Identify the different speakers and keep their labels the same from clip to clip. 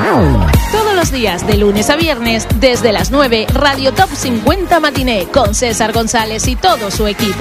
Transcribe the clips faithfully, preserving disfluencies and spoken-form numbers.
Speaker 1: Todos los días, de lunes a viernes, desde las nueve, Radio Top cincuenta Matiné, con César González y todo su equipo.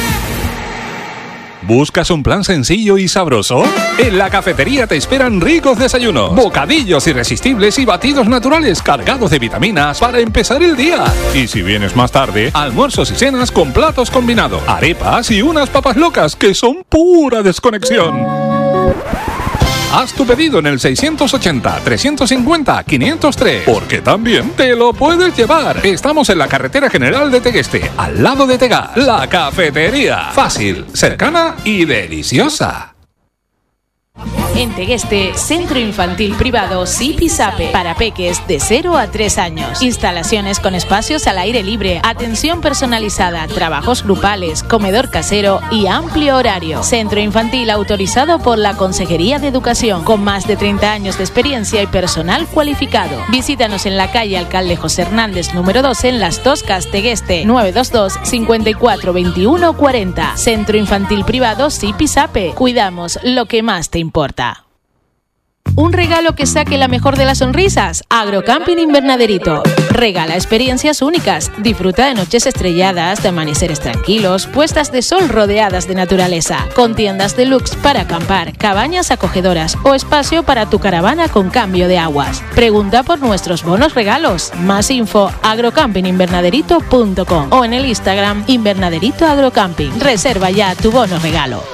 Speaker 2: ¿Buscas un plan sencillo y sabroso? En la cafetería te esperan ricos desayunos, bocadillos irresistibles y batidos naturales cargados de vitaminas para empezar el día. Y si vienes más tarde, almuerzos y cenas con platos combinados, arepas y unas papas locas que son pura desconexión. Haz tu pedido en el seiscientos ochenta, trescientos cincuenta, quinientos tres, porque también te lo puedes llevar. Estamos en la carretera general de Tegueste, al lado de Tegas. La cafetería. Fácil, cercana y deliciosa.
Speaker 1: En Tegueste, Centro Infantil Privado Zipizape, para peques de cero a tres años. Instalaciones con espacios al aire libre, atención personalizada, trabajos grupales, comedor casero y amplio horario. Centro Infantil autorizado por la Consejería de Educación, con más de treinta años de experiencia y personal cualificado. Visítanos en la calle Alcalde José Hernández, número doce, en Las Toscas, Tegueste, nueve dos dos, cinco cuatro, veintiuno cuarenta. Centro Infantil Privado Zipizape. Cuidamos lo que más te importa. Un regalo que saque la mejor de las sonrisas. Agrocamping Invernaderito. Regala experiencias únicas. Disfruta de noches estrelladas, de amaneceres tranquilos, puestas de sol rodeadas de naturaleza. Con tiendas deluxe para acampar, cabañas acogedoras o espacio para tu caravana con cambio de aguas. Pregunta por nuestros bonos regalos. Más info agrocamping invernaderito punto com o en el Instagram Invernaderito Agrocamping. Reserva ya tu bono regalo.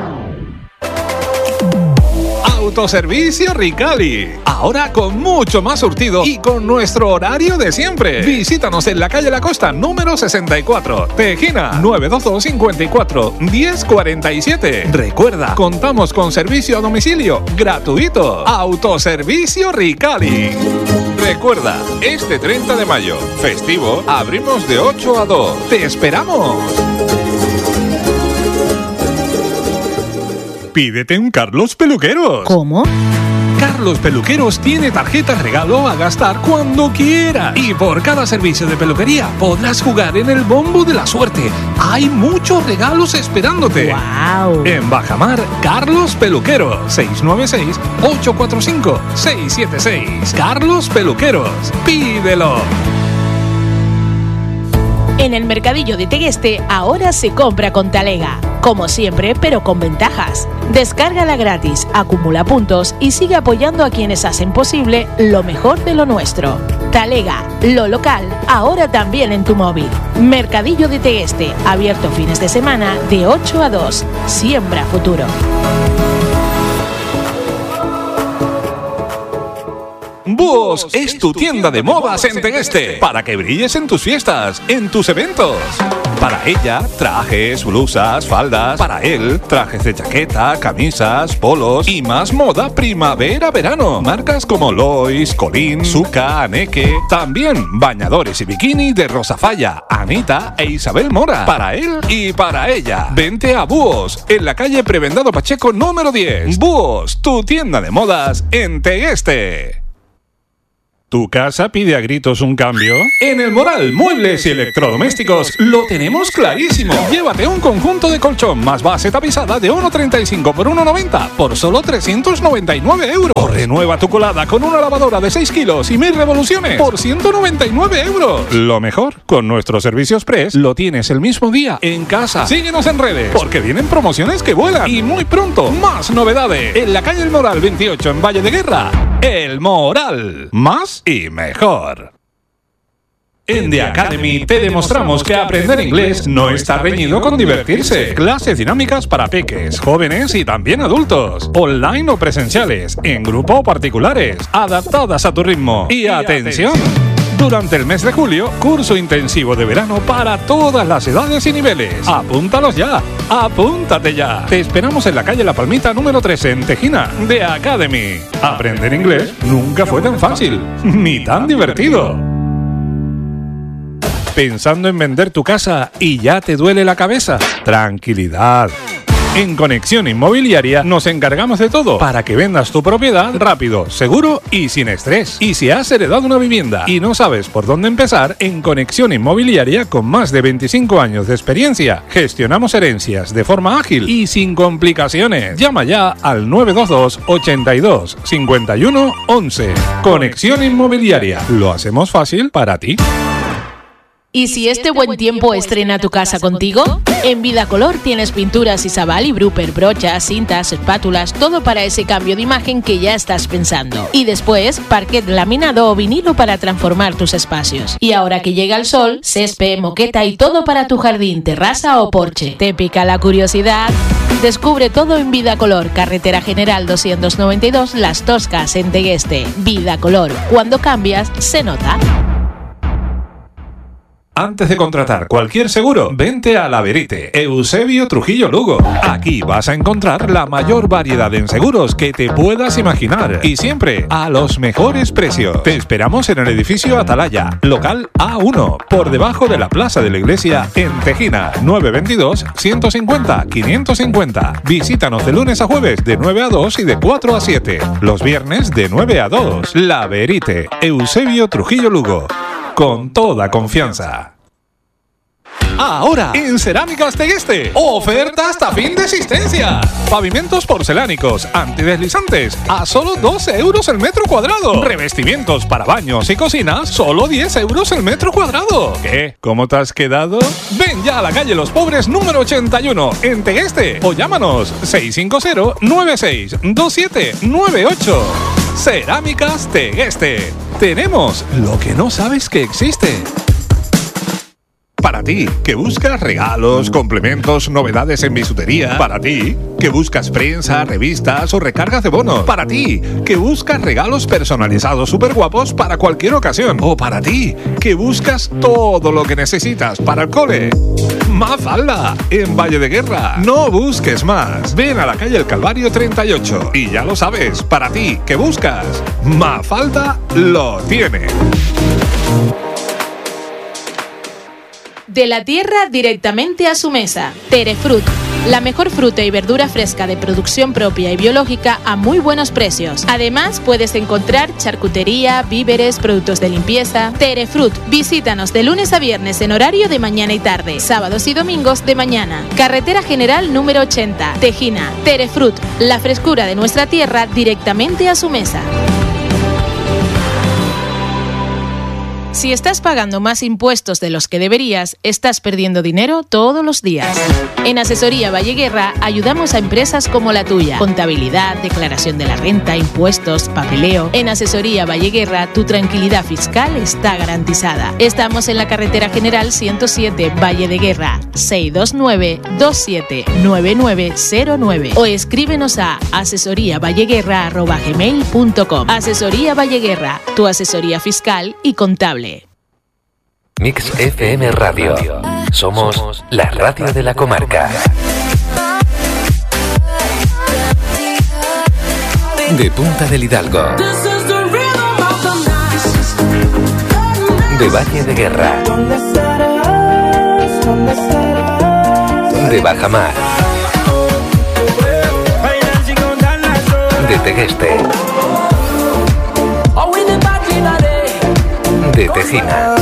Speaker 2: Autoservicio Ricali. Ahora con mucho más surtido y con nuestro horario de siempre. Visítanos en la calle La Costa, número sesenta y cuatro, Tejina, nueve dos dos, cinco cuatro, uno cero cuatro siete. Recuerda, contamos con servicio a domicilio gratuito. Autoservicio Ricali. Recuerda, este treinta de mayo, festivo, abrimos de ocho a dos. ¡Te esperamos! Pídete un Carlos Peluqueros.
Speaker 1: ¿Cómo?
Speaker 2: Carlos Peluqueros tiene tarjetas regalo a gastar cuando quiera. Y por cada servicio de peluquería podrás jugar en el bombo de la suerte. Hay muchos regalos esperándote.
Speaker 1: ¡Wow!
Speaker 2: En Bajamar, Carlos Peluqueros. seis nueve seis, ocho cuatro cinco, seis siete seis. Carlos Peluqueros. Pídelo.
Speaker 1: En el Mercadillo de Tegueste ahora se compra con Talega. Como siempre, pero con ventajas. Descárgala gratis, acumula puntos y sigue apoyando a quienes hacen posible lo mejor de lo nuestro. Talega, lo local, ahora también en tu móvil. Mercadillo de Tegueste, abierto fines de semana de ocho a dos. Siembra futuro.
Speaker 2: Búhos es tu tienda de modas en Tegueste para que brilles en tus fiestas, en tus eventos. Para ella, trajes, blusas, faldas. Para él, trajes de chaqueta, camisas, polos y más moda primavera-verano. Marcas como Lois, Colín, Zucca, Aneque. También bañadores y bikini de Rosafalla, Anita e Isabel Mora. Para él y para ella. Vente a Búhos, en la calle Prebendado Pacheco número diez. Búhos, tu tienda de modas en Tegueste. ¿Tu casa pide a gritos un cambio? En El Moral, muebles y electrodomésticos, lo tenemos clarísimo. Llévate un conjunto de colchón más base tapizada de uno treinta y cinco por uno noventa por solo trescientos noventa y nueve euros. O renueva tu colada con una lavadora de seis kilos y mil revoluciones por ciento noventa y nueve euros. Lo mejor, con nuestros servicios Press, lo tienes el mismo día en casa. Síguenos en redes, porque vienen promociones que vuelan. Y muy pronto, más novedades. En la calle El Moral veintiocho, en Valle de Guerra. El Moral. Más y mejor. En The Academy te demostramos que aprender inglés no está reñido con divertirse. Clases dinámicas para peques, jóvenes y también adultos. Online o presenciales, en grupo o particulares, adaptadas a tu ritmo. Y atención, durante el mes de julio, curso intensivo de verano para todas las edades y niveles. Apúntalos ya, apúntate ya. Te esperamos en la calle La Palmita número trece en Tejina, The Academy. Aprender inglés nunca fue tan fácil, ni tan divertido. ¿Pensando en vender tu casa y ya te duele la cabeza? Tranquilidad. En Conexión Inmobiliaria nos encargamos de todo para que vendas tu propiedad rápido, seguro y sin estrés. Y si has heredado una vivienda y no sabes por dónde empezar, en Conexión Inmobiliaria, con más de veinticinco años de experiencia, gestionamos herencias de forma ágil y sin complicaciones. Llama ya al nueve dos dos, ochenta y dos, cincuenta y uno, once. Conexión Inmobiliaria. Lo hacemos fácil para ti.
Speaker 1: ¿Y si este buen tiempo estrena tu casa contigo? En Vidacolor tienes pinturas Isabal y Brupper, brochas, cintas, espátulas, todo para ese cambio de imagen que ya estás pensando. Y después, parquet laminado o vinilo para transformar tus espacios. Y ahora que llega el sol, césped, moqueta y todo para tu jardín, terraza o porche. ¿Te pica la curiosidad? Descubre todo en Vidacolor, Carretera General doscientos noventa y dos, Las Toscas, en Tegueste. Vidacolor, cuando cambias, se nota.
Speaker 2: Antes de contratar cualquier seguro, vente a La Verite, Eusebio Trujillo Lugo. Aquí vas a encontrar la mayor variedad en seguros que te puedas imaginar y siempre a los mejores precios. Te esperamos en el edificio Atalaya, local A uno, por debajo de la Plaza de la Iglesia en Tejina, nueve dos dos, ciento cincuenta, quinientos cincuenta. Visítanos de lunes a jueves de nueve a dos y de cuatro a siete. Los viernes de nueve a dos. La Verite, Eusebio Trujillo Lugo. Con toda confianza. Ahora, en Cerámicas Tegueste, oferta hasta fin de existencia. Pavimentos porcelánicos, antideslizantes, a solo doce euros el metro cuadrado. Revestimientos para baños y cocinas, solo diez euros el metro cuadrado. ¿Qué? ¿Cómo te has quedado? Ven ya a la calle Los Pobres número ochenta y uno, en Tegueste, o llámanos seis cinco cero, nueve seis dos siete nueve ocho. Cerámicas Tegueste. Tenemos lo que no sabes que existe. Para ti, que buscas regalos, complementos, novedades en bisutería. Para ti, que buscas prensa, revistas o recargas de bonos. Para ti, que buscas regalos personalizados súper guapos para cualquier ocasión. O para ti, que buscas todo lo que necesitas para el cole. Mafalda, en Valle de Guerra. No busques más. Ven a la calle El Calvario treinta y ocho. Y ya lo sabes, para ti, que buscas, Mafalda lo tiene.
Speaker 1: De la tierra directamente a su mesa. Terefrut, la mejor fruta y verdura fresca de producción propia y biológica a muy buenos precios. Además, puedes encontrar charcutería, víveres, productos de limpieza. Terefrut, visítanos de lunes a viernes en horario de mañana y tarde, sábados y domingos de mañana. Carretera General número ochenta, Tejina. Terefrut, la frescura de nuestra tierra directamente a su mesa. Si estás pagando más impuestos de los que deberías, estás perdiendo dinero todos los días. En Asesoría Valleguerra ayudamos a empresas como la tuya. Contabilidad, declaración de la renta, impuestos, papeleo. En Asesoría Valleguerra tu tranquilidad fiscal está garantizada. Estamos en la Carretera General ciento siete, Valle de Guerra, seis dos nueve, dos siete nueve nueve cero nueve o escríbenos a asesoriavalleguerra arroba gmail punto com. Asesoría Valleguerra, tu asesoría fiscal y contable.
Speaker 3: Mix F M Radio. Somos la radio de la comarca. De Punta del Hidalgo. De Valle de Guerra. De Bajamar. De Tegueste. De Tejina.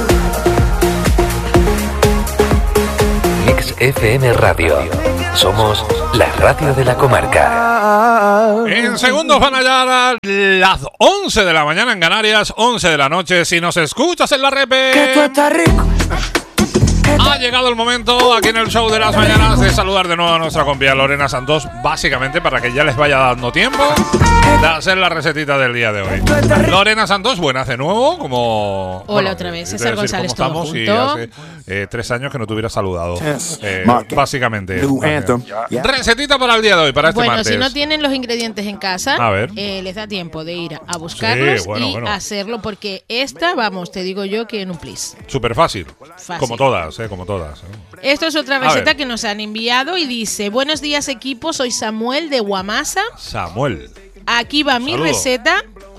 Speaker 3: Mix F M Radio. Somos la radio de la comarca.
Speaker 2: En segundos van a llegar a las once de la mañana en Canarias, once de la noche. Si nos escuchas en la repe.
Speaker 4: Que tú estás rico.
Speaker 2: Ha llegado el momento aquí en el show de las mañanas de saludar de nuevo a nuestra compañera Lorena Santos, básicamente para que ya les vaya dando tiempo de hacer la recetita del día de hoy. Lorena Santos, buenas de nuevo, como...
Speaker 1: Hola
Speaker 2: bueno,
Speaker 1: otra vez,
Speaker 2: decir
Speaker 1: César González, todo
Speaker 2: estamos,
Speaker 1: junto.
Speaker 2: y hace eh, tres años que no te hubiera saludado, eh, básicamente. Recetita para el día de hoy, para este
Speaker 1: bueno,
Speaker 2: martes.
Speaker 1: si no tienen los ingredientes en casa,
Speaker 2: A ver.
Speaker 1: eh, les da tiempo de ir a buscarlos
Speaker 2: Sí, bueno,
Speaker 1: y
Speaker 2: bueno.
Speaker 1: hacerlo, porque esta, vamos, te digo yo que en un plis.
Speaker 2: Súper fácil.
Speaker 1: Fácil.
Speaker 2: Como todas, eh, como todas. eh.
Speaker 1: Esto es otra
Speaker 2: A
Speaker 1: receta
Speaker 2: ver.
Speaker 1: que nos han enviado y dice: buenos días equipo, soy Samuel de Guamasa.
Speaker 2: Samuel.
Speaker 1: Aquí va mi
Speaker 2: Saludo.
Speaker 1: receta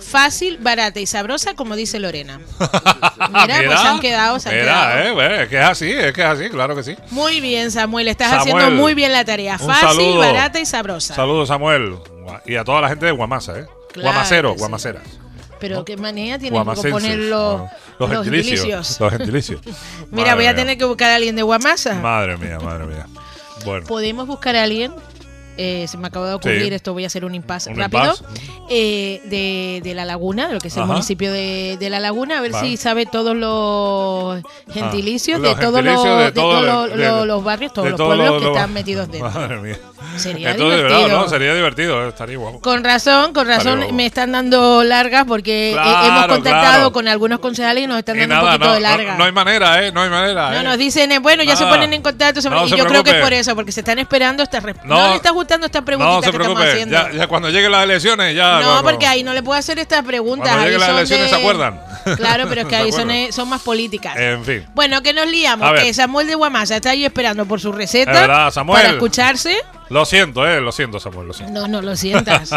Speaker 4: fácil, barata y sabrosa, como dice Lorena. Mira, Mira pues han quedado, se han
Speaker 2: Mira,
Speaker 4: quedado.
Speaker 2: Eh, bueno, es que es así, es que es así, claro que sí.
Speaker 4: Muy bien, Samuel, estás
Speaker 2: Samuel,
Speaker 4: haciendo muy bien la tarea. Fácil,
Speaker 2: saludo.
Speaker 4: barata y sabrosa.
Speaker 2: Saludos, Samuel. Y a toda la gente de Guamasa, ¿eh?
Speaker 4: Claro
Speaker 2: Guamacero,
Speaker 4: que sí.
Speaker 2: Guamaceras.
Speaker 4: Pero
Speaker 2: ¿no?
Speaker 4: qué manera tienes que
Speaker 2: Guamacenses,
Speaker 4: poner los,
Speaker 2: no, los,
Speaker 4: los
Speaker 2: gentilicios,
Speaker 4: gentilicios.
Speaker 2: Los gentilicios.
Speaker 4: Mira,
Speaker 2: Madre
Speaker 4: voy a
Speaker 2: mía.
Speaker 4: tener que buscar a alguien de Guamasa.
Speaker 2: Madre mía, madre mía. Bueno.
Speaker 4: ¿Podemos buscar a alguien? Eh, se me acaba de ocurrir,
Speaker 2: Sí.
Speaker 4: esto voy a hacer un impasse
Speaker 2: Un
Speaker 4: rápido.
Speaker 2: impasse.
Speaker 4: Eh, de, de La Laguna, de lo que es el
Speaker 2: Ajá.
Speaker 4: municipio de, de La Laguna, a ver
Speaker 2: Vale.
Speaker 4: si sabe todos los gentilicios
Speaker 2: Ah,
Speaker 4: de
Speaker 2: los
Speaker 4: todos los,
Speaker 2: gentilicios de
Speaker 4: de
Speaker 2: todo
Speaker 4: todos
Speaker 2: lo-
Speaker 4: los,
Speaker 2: de-
Speaker 4: los- los barrios, todos
Speaker 2: de
Speaker 4: los
Speaker 2: todos
Speaker 4: pueblos
Speaker 2: los-
Speaker 4: que
Speaker 2: los-
Speaker 4: están metidos dentro.
Speaker 2: Madre mía.
Speaker 4: Sería
Speaker 2: Entonces,
Speaker 4: divertido.
Speaker 2: ¿verdad? ¿no? Sería divertido, eh, estaría guapo.
Speaker 4: Con razón, con razón
Speaker 2: Vale,
Speaker 4: me están dando largas porque eh,
Speaker 2: Claro,
Speaker 4: hemos contactado
Speaker 2: claro.
Speaker 4: con algunos concejales y nos están
Speaker 2: Y
Speaker 4: dando
Speaker 2: nada,
Speaker 4: un poquito
Speaker 2: no,
Speaker 4: de larga.
Speaker 2: no, no hay manera, ¿eh? No hay manera,
Speaker 4: No,
Speaker 2: ¿eh?
Speaker 4: nos dicen, eh, bueno, ya se
Speaker 2: Nada.
Speaker 4: ponen en contacto. se-
Speaker 2: No
Speaker 4: y
Speaker 2: se
Speaker 4: yo creo que es
Speaker 2: preocupe.
Speaker 4: por eso, porque se están esperando esta respuesta.
Speaker 2: No.
Speaker 4: No, le está gustando esta preguntita
Speaker 2: No se
Speaker 4: que estamos
Speaker 2: preocupe,
Speaker 4: haciendo.
Speaker 2: ya, ya cuando lleguen las elecciones, ya.
Speaker 4: No,
Speaker 2: cuando-
Speaker 4: porque ahí no le puedo hacer estas preguntas.
Speaker 2: Cuando
Speaker 4: ahí
Speaker 2: lleguen las
Speaker 4: son
Speaker 2: elecciones,
Speaker 4: de-
Speaker 2: ¿se acuerdan?
Speaker 4: Claro, pero es que
Speaker 2: ¿Se
Speaker 4: ahí son,
Speaker 2: acuerdan?
Speaker 4: eh, son más políticas.
Speaker 2: En fin.
Speaker 4: Bueno, que nos liamos,
Speaker 2: A ver.
Speaker 4: que Samuel de Guamasa está ahí esperando por su receta
Speaker 2: Es verdad, Samuel.
Speaker 4: para escucharse.
Speaker 2: Lo siento, eh, lo siento, Samuel, lo siento.
Speaker 4: No, no lo sientas.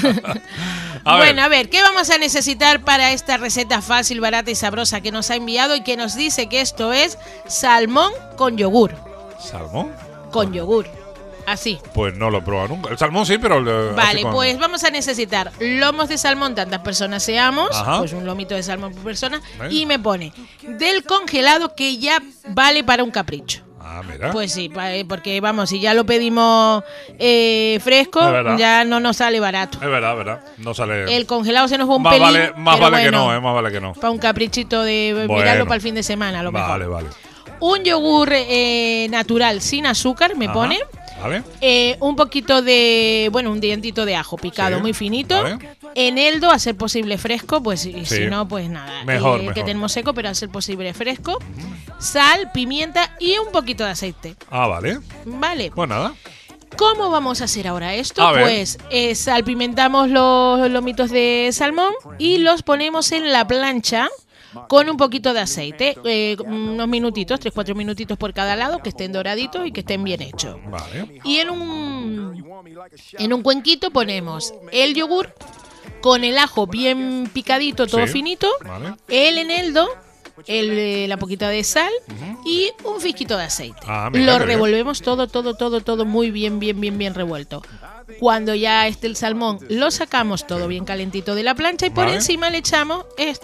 Speaker 2: A
Speaker 4: bueno,
Speaker 2: ver.
Speaker 4: a ver, ¿qué vamos a necesitar para esta receta fácil, barata y sabrosa que nos ha enviado y que nos dice que esto es salmón con yogur?
Speaker 2: ¿Salmón?
Speaker 4: Con yogur. Así.
Speaker 2: Pues no lo he probado nunca. El salmón sí, pero... le- así
Speaker 4: Vale,
Speaker 2: con-
Speaker 4: pues vamos a necesitar lomos de salmón, tantas personas seamos,
Speaker 2: Ajá.
Speaker 4: pues un lomito de salmón por persona,
Speaker 2: Venga.
Speaker 4: y me pone del congelado que ya vale para un capricho.
Speaker 2: Ah, mira.
Speaker 4: Pues sí, pa- eh, porque vamos, si ya lo pedimos eh, fresco,
Speaker 2: Es verdad.
Speaker 4: ya no nos sale barato.
Speaker 2: Es verdad, verdad. No sale...
Speaker 4: El congelado se nos va un
Speaker 2: más
Speaker 4: pelín,
Speaker 2: vale, más
Speaker 4: pero
Speaker 2: vale que
Speaker 4: bueno,
Speaker 2: no, eh, más vale que no.
Speaker 4: para un caprichito de
Speaker 2: Bueno.
Speaker 4: mirarlo para el fin de semana, a lo mejor.
Speaker 2: Vale, vale.
Speaker 4: Un yogur eh, natural sin azúcar, me
Speaker 2: Ajá.
Speaker 4: pone.
Speaker 2: Vale.
Speaker 4: Eh, un poquito de, bueno, un dientito de ajo picado
Speaker 2: Sí,
Speaker 4: muy finito.
Speaker 2: vale.
Speaker 4: Eneldo, a ser posible fresco, pues y
Speaker 2: Sí.
Speaker 4: si no, pues nada.
Speaker 2: Mejor,
Speaker 4: Eh,
Speaker 2: mejor.
Speaker 4: Que tenemos seco, pero a ser posible fresco. Sal, pimienta y un poquito de aceite.
Speaker 2: Ah, vale.
Speaker 4: Vale.
Speaker 2: Pues nada.
Speaker 4: ¿Cómo vamos a hacer ahora esto?
Speaker 2: A ver.
Speaker 4: Pues eh, salpimentamos los lomitos de salmón y los ponemos en la plancha con un poquito de aceite, eh, unos minutitos, tres, cuatro minutitos por cada lado, que estén doraditos y que estén bien hechos.
Speaker 2: Vale.
Speaker 4: Y en un, en un cuenquito ponemos el yogur con el ajo bien picadito, todo
Speaker 2: Sí,
Speaker 4: finito,
Speaker 2: vale.
Speaker 4: el eneldo, el, eh, la poquita de sal y un fisquito de aceite.
Speaker 2: Ah, mira,
Speaker 4: Lo
Speaker 2: qué bien.
Speaker 4: revolvemos todo, todo, todo, todo muy bien, bien, bien, bien revuelto. Cuando ya esté el salmón, lo sacamos todo bien calentito de la plancha y por
Speaker 2: Vale.
Speaker 4: encima le echamos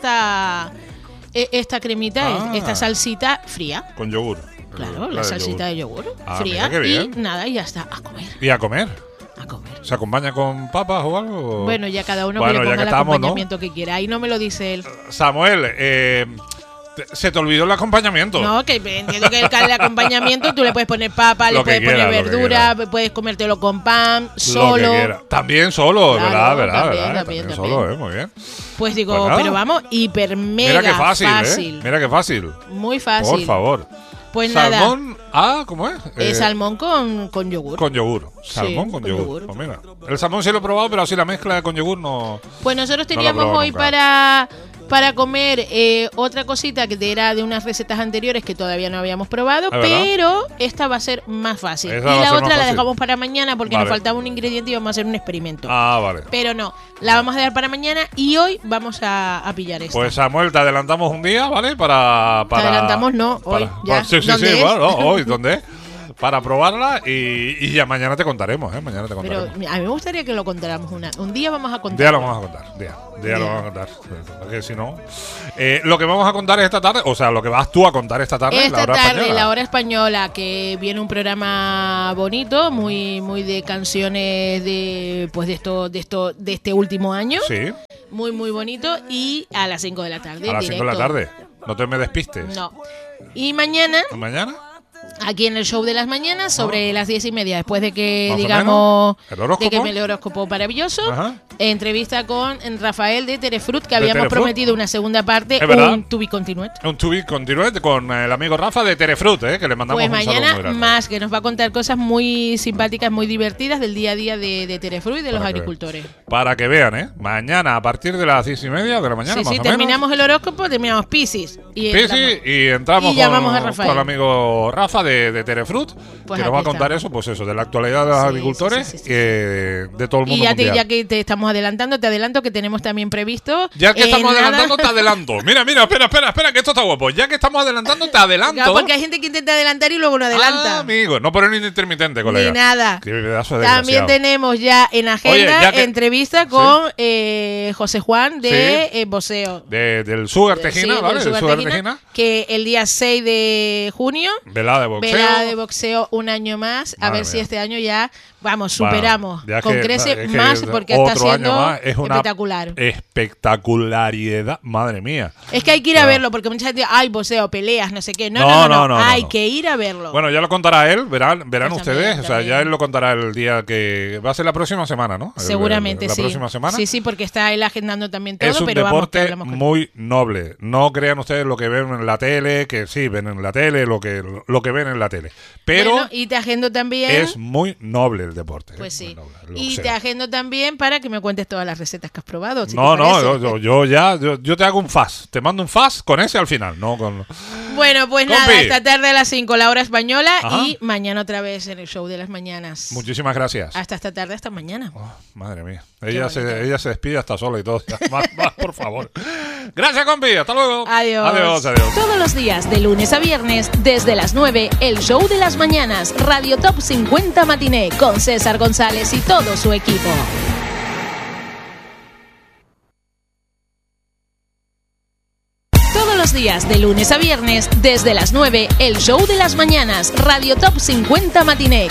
Speaker 4: esta, e- esta cremita,
Speaker 2: Ah.
Speaker 4: esta salsita fría.
Speaker 2: Con yogur.
Speaker 4: Claro,
Speaker 2: El-
Speaker 4: la
Speaker 2: del
Speaker 4: salsita
Speaker 2: yogur.
Speaker 4: de yogur
Speaker 2: Ah,
Speaker 4: fría
Speaker 2: mira qué
Speaker 4: y
Speaker 2: bien.
Speaker 4: nada, y ya está, a comer,
Speaker 2: ¿Y a comer?
Speaker 4: a comer.
Speaker 2: ¿Se acompaña con papas o algo?
Speaker 4: Bueno, ya cada uno
Speaker 2: Bueno,
Speaker 4: que le
Speaker 2: ya
Speaker 4: ponga
Speaker 2: que
Speaker 4: el
Speaker 2: estamos, ¿no?
Speaker 4: acompañamiento que quiera. Ahí no me lo dice él.
Speaker 2: Samuel, eh, te- se te olvidó el acompañamiento.
Speaker 4: No, que entiendo que el, el acompañamiento tú le puedes poner papa,
Speaker 2: Lo
Speaker 4: le puedes
Speaker 2: que
Speaker 4: poner
Speaker 2: quiera, lo que
Speaker 4: verdura, puedes comértelo con pan,
Speaker 2: Lo que
Speaker 4: solo.
Speaker 2: quiera. También solo,
Speaker 4: Claro,
Speaker 2: ¿verdad? ¿Verdad?
Speaker 4: también,
Speaker 2: ¿verdad?
Speaker 4: también,
Speaker 2: También
Speaker 4: también.
Speaker 2: solo, ¿eh? Muy bien.
Speaker 4: Pues digo,
Speaker 2: Pues nada.
Speaker 4: pero vamos, hiper mega
Speaker 2: Mira qué fácil,
Speaker 4: fácil.
Speaker 2: ¿eh? Mira qué fácil.
Speaker 4: Muy fácil.
Speaker 2: Por favor.
Speaker 4: Pues nada,
Speaker 2: Salmón, ah, ¿cómo es?
Speaker 4: eh,
Speaker 2: Eh,
Speaker 4: salmón con, con yogur.
Speaker 2: Con yogur. Salmón
Speaker 4: Sí,
Speaker 2: con,
Speaker 4: con
Speaker 2: yogur.
Speaker 4: yogur.
Speaker 2: Pues mira, el salmón sí lo he probado, pero así la mezcla con yogur no.
Speaker 4: Pues nosotros
Speaker 2: No lo he
Speaker 4: teníamos
Speaker 2: probado
Speaker 4: hoy
Speaker 2: nunca.
Speaker 4: para, para comer eh, otra cosita que era de unas recetas anteriores que todavía no habíamos probado,
Speaker 2: ¿Es verdad?
Speaker 4: pero esta va a ser más fácil.
Speaker 2: Esa
Speaker 4: Y
Speaker 2: va a
Speaker 4: la
Speaker 2: ser más
Speaker 4: otra la
Speaker 2: fácil.
Speaker 4: dejamos para mañana porque nos
Speaker 2: Vale.
Speaker 4: faltaba un ingrediente y vamos a hacer un experimento.
Speaker 2: Ah, vale.
Speaker 4: Pero no, la vamos a dejar para mañana y hoy vamos a, a pillar esta.
Speaker 2: Pues Samuel, te adelantamos un día, ¿vale? Para. para
Speaker 4: adelantamos, no, hoy,
Speaker 2: para-
Speaker 4: ya.
Speaker 2: para- sí, sí,
Speaker 4: ¿Dónde
Speaker 2: sí,
Speaker 4: es?
Speaker 2: bueno, no, hoy, ¿dónde es? Para probarla y, y ya mañana te contaremos, ¿eh? Mañana te
Speaker 4: Pero
Speaker 2: contaremos.
Speaker 4: a mí me gustaría que lo contáramos una. Un día vamos a
Speaker 2: Un
Speaker 4: contar.
Speaker 2: día lo vamos a contar, día, día lo
Speaker 4: Día.
Speaker 2: vamos a contar. Porque si no. Eh, lo que vamos a contar esta tarde, o sea, lo que vas tú a contar esta tarde,
Speaker 4: Esta
Speaker 2: la hora
Speaker 4: tarde,
Speaker 2: española.
Speaker 4: la hora española, que viene un programa bonito, muy, muy de canciones de, pues de esto, de esto, de este último año,
Speaker 2: Sí,
Speaker 4: muy, muy bonito, y a las cinco de la tarde.
Speaker 2: a
Speaker 4: en
Speaker 2: las cinco de la
Speaker 4: directo.
Speaker 2: tarde. No te me despistes.
Speaker 4: No. Y mañana,
Speaker 2: ¿Mañana?
Speaker 4: aquí en el show de las mañanas, sobre las diez y media, después de que
Speaker 2: Más o
Speaker 4: digamos
Speaker 2: menos. ¿El horóscopo?
Speaker 4: de que me el horóscopo maravilloso,
Speaker 2: Ajá.
Speaker 4: entrevista con Rafael de Terefruit, que habíamos
Speaker 2: Terefruit.
Speaker 4: prometido una segunda parte,
Speaker 2: Es verdad.
Speaker 4: un to be continued.
Speaker 2: Un to be continued con el amigo Rafa de Terefruit, ¿eh? Que le mandamos
Speaker 4: Pues
Speaker 2: un saludo muy
Speaker 4: mañana
Speaker 2: grande.
Speaker 4: más, que nos va a contar cosas muy simpáticas, muy divertidas del día a día de, de Terefruit y de
Speaker 2: Para
Speaker 4: los
Speaker 2: que
Speaker 4: agricultores.
Speaker 2: Para que vean, ¿eh? Mañana a partir de las diez y media de la mañana,
Speaker 4: Sí,
Speaker 2: más
Speaker 4: sí,
Speaker 2: o
Speaker 4: terminamos el horóscopo, terminamos Piscis. Y
Speaker 2: menos. Sí,
Speaker 4: entramos.
Speaker 2: sí, y entramos
Speaker 4: Y llamamos
Speaker 2: con,
Speaker 4: a Rafael.
Speaker 2: con el amigo Rafa de de, de Terefruit,
Speaker 4: Pues
Speaker 2: que nos va a contar
Speaker 4: estamos.
Speaker 2: eso, pues eso, de la actualidad de los
Speaker 4: Sí,
Speaker 2: agricultores,
Speaker 4: sí, sí, sí, sí.
Speaker 2: que de todo el mundo
Speaker 4: Y ya, te-
Speaker 2: mundial.
Speaker 4: ya que te estamos adelantando, te adelanto que tenemos también previsto.
Speaker 2: Ya que
Speaker 4: eh,
Speaker 2: estamos
Speaker 4: nada-
Speaker 2: adelantando, te adelanto. Mira, mira, espera, espera, espera, que esto está guapo. Ya que estamos adelantando, te adelanto.
Speaker 4: Claro, porque hay gente que intenta adelantar y luego no adelanta.
Speaker 2: Ah, amigo, no poner ni intermitente, colega.
Speaker 4: Ni nada.
Speaker 2: Qué pedazo de
Speaker 4: También
Speaker 2: desgraciado.
Speaker 4: tenemos ya en agenda
Speaker 2: Oye, ya que-
Speaker 4: entrevista con eh, José Juan de
Speaker 2: Sí.
Speaker 4: eh, Voceo.
Speaker 2: De- del Sugar
Speaker 4: Sí,
Speaker 2: Tejina,
Speaker 4: del
Speaker 2: ¿vale? Del
Speaker 4: Sugar
Speaker 2: Sugar
Speaker 4: Tejina,
Speaker 2: Tejina.
Speaker 4: que el día seis de junio,
Speaker 2: Velada de boxeo.
Speaker 4: velada de boxeo un año más. A
Speaker 2: Madre
Speaker 4: ver si
Speaker 2: mía.
Speaker 4: este año ya, vamos,
Speaker 2: Bueno,
Speaker 4: superamos.
Speaker 2: ya
Speaker 4: con
Speaker 2: que-
Speaker 4: crece
Speaker 2: es que
Speaker 4: más porque está
Speaker 2: otro año
Speaker 4: siendo
Speaker 2: más es una
Speaker 4: espectacular.
Speaker 2: espectacularidad, madre mía.
Speaker 4: Es que hay que ir a
Speaker 2: Claro.
Speaker 4: verlo porque mucha gente, ay, boxeo, peleas, no sé qué. No,
Speaker 2: No,
Speaker 4: no, no,
Speaker 2: no,
Speaker 4: no,
Speaker 2: no, no,
Speaker 4: hay
Speaker 2: no.
Speaker 4: que ir a verlo.
Speaker 2: Bueno, ya lo contará él, verán, verán
Speaker 4: Pues
Speaker 2: ustedes.
Speaker 4: también,
Speaker 2: O sea,
Speaker 4: también.
Speaker 2: ya él lo contará el día que va a ser la próxima semana, ¿no? El-
Speaker 4: Seguramente
Speaker 2: el- la
Speaker 4: sí.
Speaker 2: próxima semana.
Speaker 4: Sí, sí, porque está él agendando también todo,
Speaker 2: Es un
Speaker 4: pero vamos, que
Speaker 2: deporte
Speaker 4: hablamos con él.
Speaker 2: muy noble. No crean ustedes lo que ven en la tele, que sí, ven en la tele, lo que, lo que ven en la tele. Pero
Speaker 4: Bueno, y te agendo también.
Speaker 2: es muy noble el deporte.
Speaker 4: Pues
Speaker 2: ¿eh?
Speaker 4: sí.
Speaker 2: Muy noble, el
Speaker 4: Y
Speaker 2: boxeo.
Speaker 4: te agendo también para que me cuentes todas las recetas que has probado. si
Speaker 2: No,
Speaker 4: te
Speaker 2: no,
Speaker 4: parece.
Speaker 2: yo, yo- yo ya, yo, yo te hago un fast. Te mando un fast con ese al final, no con.
Speaker 4: Bueno, pues
Speaker 2: Compi.
Speaker 4: nada, esta tarde a las cinco la hora española
Speaker 2: Ajá.
Speaker 4: y mañana otra vez en el show de las mañanas.
Speaker 2: Muchísimas gracias.
Speaker 4: Hasta esta tarde, hasta mañana.
Speaker 2: Oh, madre mía. Ella
Speaker 4: bonito.
Speaker 2: se, ella se despide hasta sola y todo. Ya, más, más, por favor. Gracias, compi. Hasta luego.
Speaker 4: Adiós.
Speaker 2: Adiós, adiós.
Speaker 1: Todos los días, de lunes a viernes, desde las nueve, el show de las mañanas, Radio Top cincuenta Matiné, con César González y todo su equipo. Todos los días, de lunes a viernes, desde las nueve, el show de las mañanas, Radio Top cincuenta Matiné.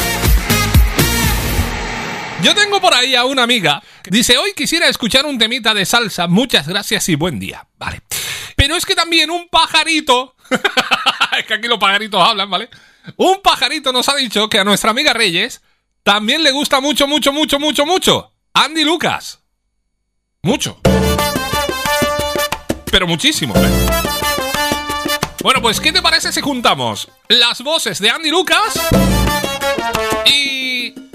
Speaker 5: Yo tengo por ahí a una amiga. Dice, hoy quisiera escuchar un temita de salsa. Muchas gracias y buen día. Vale. Pero es que también un pajarito... es que aquí los pajaritos hablan, ¿vale? Un pajarito nos ha dicho que a nuestra amiga Reyes también le gusta mucho, mucho, mucho, mucho, mucho. Andy Lucas. Mucho. Pero muchísimo, ¿eh? Bueno, pues, ¿qué te parece si juntamos las voces de Andy Lucas y